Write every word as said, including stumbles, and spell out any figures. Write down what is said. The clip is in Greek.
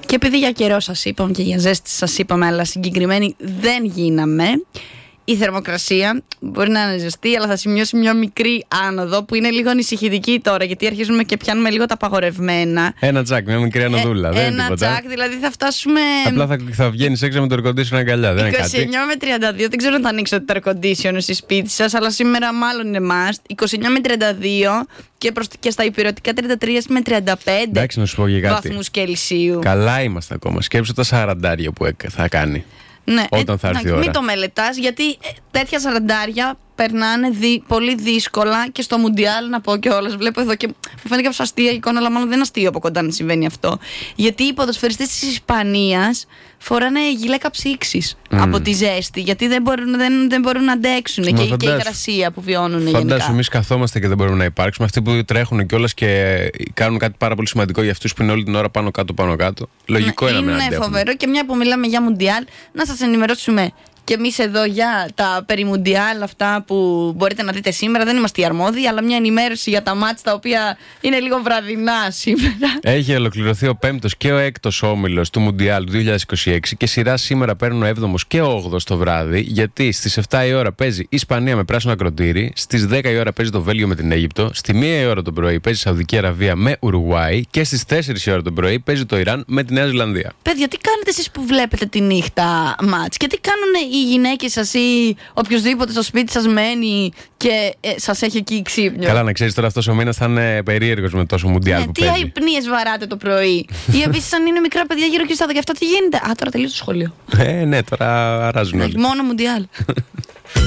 Και επειδή για καιρό σας είπαμε και για ζέστη σας είπαμε, αλλά συγκεκριμένοι δεν γίναμε. Η θερμοκρασία μπορεί να είναι ζεστή, αλλά θα σημειώσει μια μικρή άνοδο που είναι λίγο ανησυχητική τώρα, γιατί αρχίζουμε και πιάνουμε λίγο τα απαγορευμένα. Ένα τσάκ, μια μικρή ανοδούλα. Ε, δεν ένα είναι τίποτα. τσάκ, δηλαδή θα φτάσουμε. Απλά θα, θα βγαίνει έξω με το air conditioner αγκαλιά. Δεν είναι κάτι. είκοσι εννιά με τριάντα δύο, δεν ξέρω αν θα ανοίξετε το air conditioner στη σπίτι σας, αλλά σήμερα μάλλον είναι must. είκοσι εννιά με τριάντα δύο και, προς, και στα υπηρετικά τριάντα τρία με τριάντα πέντε βαθμούς Κελσίου. Καλά είμαστε ακόμα. Σκέψου τα σαραντάρια που θα κάνει. Ναι, όταν θα έρθει η ώρα. Μην το μελετάς, γιατί ε, τέτοια σαραντάρια περνάνε δι, πολύ δύσκολα και στο Μουντιάλ, να πω κιόλας. Βλέπω εδώ και μου φαίνεται κάποιο αστεία εικόνα, αλλά μάλλον δεν είναι αστείο από κοντά να συμβαίνει αυτό. Γιατί οι ποδοσφαιριστές της Ισπανίας φοράνε γυλαίκα ψήξης mm. από τη ζέστη, γιατί δεν μπορούν, δεν, δεν μπορούν να αντέξουν και, και η υγρασία που βιώνουν γενικά. Φαντάσου, εμείς καθόμαστε και δεν μπορούμε να υπάρξουμε. Αυτοί που τρέχουν κιόλας και κάνουν κάτι πάρα πολύ σημαντικό για αυτούς που είναι όλη την ώρα πάνω κάτω, πάνω κάτω. Λογικό ναι, είναι να μην αντέχουν. Είναι φοβερό, και μια που μιλάμε για Μουντιάλ, να σας ενημερώσουμε και εμείς εδώ για τα περί Μουντιάλ, αυτά που μπορείτε να δείτε σήμερα. Δεν είμαστε οι αρμόδιοι, αλλά μια ενημέρωση για τα μάτς τα οποία είναι λίγο βραδινά σήμερα. Έχει ολοκληρωθεί ο πέμπτος και ο έκτος όμιλος του Μουντιάλ του δύο χιλιάδες είκοσι έξι και σειρά σήμερα παίρνουν ο έβδομος και ο όγδοος το βράδυ. Γιατί στις επτά η ώρα παίζει η Ισπανία με πράσινο ακροτήρι, στις δέκα η ώρα παίζει το Βέλγιο με την Αίγυπτο, στη μία η ώρα το πρωί παίζει η Σαουδική Αραβία με Ουρουγουάη και στις τέσσερις η ώρα το πρωί παίζει το Ιράν με τη Νέα Ζηλανδία. Παιδιά, τι κάνετε εσείς που βλέπετε τη νύχτα μάτς και τι κάνουν οι γυναίκες σας ή οποιοδήποτε στο σπίτι σας μένει και ε, σας έχει εκεί ξύπνιο? Καλά, να ξέρεις τώρα, αυτός ο μήνας θα είναι περίεργος με τόσο Μουντιάλ ναι, που τι παίζει. Τι αϊπνίες βαράτε το πρωί? Ή επίσης, αν είναι μικρά παιδιά γύρω και στα δεκαεπτά, τι γίνεται? Α, τώρα τελείωσε το σχολείο. Ε, ναι, τώρα αράζουν όλοι. Μόνο Μουντιάλ.